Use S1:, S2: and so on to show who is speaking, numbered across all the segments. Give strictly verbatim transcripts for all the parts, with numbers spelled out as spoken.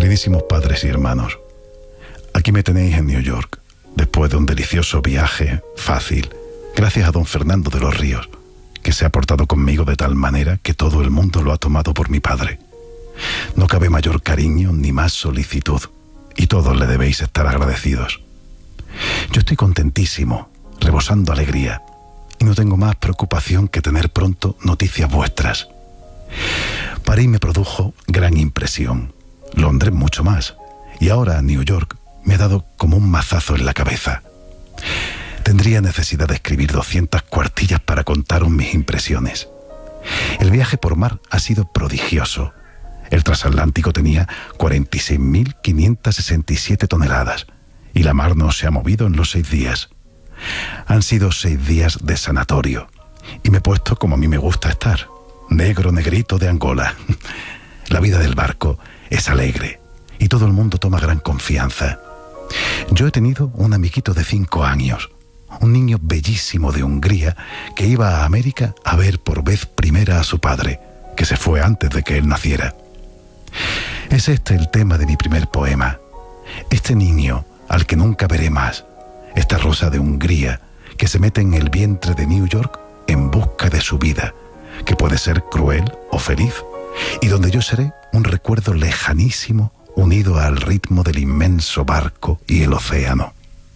S1: Queridísimos padres y hermanos, aquí me tenéis en New York, después de un delicioso viaje fácil, gracias a don Fernando de los Ríos, que se ha portado conmigo de tal manera que todo el mundo lo ha tomado por mi padre. No cabe mayor cariño ni más solicitud, y todos le debéis estar agradecidos. Yo estoy contentísimo, rebosando alegría, y no tengo más preocupación que tener pronto noticias vuestras. París me produjo gran impresión, Londres mucho más, y ahora New York me ha dado como un mazazo en la cabeza. Tendría necesidad de escribir doscientas cuartillas para contaros mis impresiones. El viaje por mar ha sido prodigioso. El transatlántico tenía cuarenta y seis mil quinientas sesenta y siete toneladas, y la mar no se ha movido en los seis días. Han sido seis días de sanatorio, y me he puesto como a mí me gusta estar, negro negrito de Angola. La vida del barco es alegre, y todo el mundo toma gran confianza. Yo he tenido un amiguito de cinco años, un niño bellísimo de Hungría que iba a América a ver por vez primera a su padre, que se fue antes de que él naciera. Es este el tema de mi primer poema. Este niño al que nunca veré más, esta rosa de Hungría que se mete en el vientre de New York en busca de su vida, que puede ser cruel o feliz, y donde yo seré un recuerdo lejanísimo unido al ritmo del inmenso barco y el océano.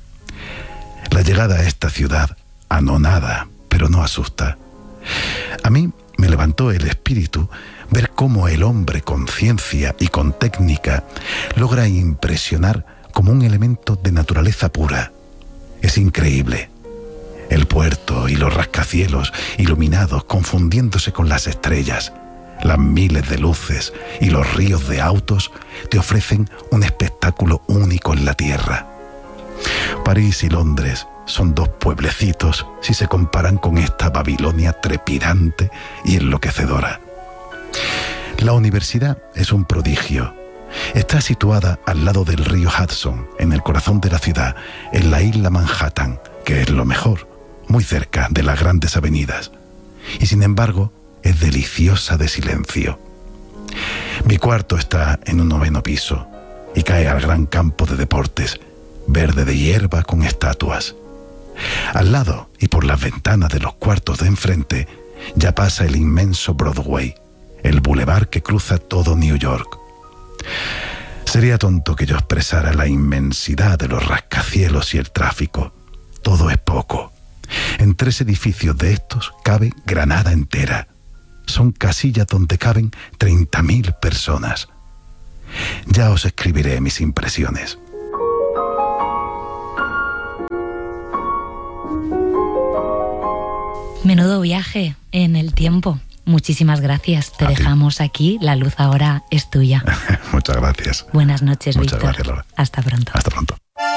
S1: La llegada a esta ciudad anonada, pero no asusta. A mí me levantó el espíritu ver cómo el hombre con ciencia y con técnica logra impresionar como un elemento de naturaleza pura. Es increíble. El puerto y los rascacielos iluminados confundiéndose con las estrellas, las miles de luces y los ríos de autos te ofrecen un espectáculo único en la tierra. París y Londres son dos pueblecitos si se comparan con esta Babilonia trepidante y enloquecedora. La universidad es un prodigio. Está situada al lado del río Hudson, en el corazón de la ciudad, en la isla Manhattan, que es lo mejor, muy cerca de las grandes avenidas. Y sin embargo, es deliciosa de silencio. Mi cuarto está en un noveno piso y cae al gran campo de deportes, verde de hierba con estatuas. Al lado y por las ventanas de los cuartos de enfrente ya pasa el inmenso Broadway, el bulevar que cruza todo New York. Sería tonto que yo expresara la inmensidad de los rascacielos y el tráfico. Todo es poco. En tres edificios de estos cabe Granada entera. Son casillas donde caben treinta mil personas. Ya os escribiré mis impresiones.
S2: Menudo viaje en el tiempo. Muchísimas gracias. Te
S1: A
S2: dejamos
S1: ti.
S2: aquí. La luz ahora es tuya.
S1: Muchas gracias.
S2: Buenas noches,
S1: Muchas
S2: Víctor.
S1: gracias, Laura.
S2: Hasta pronto.
S1: Hasta pronto.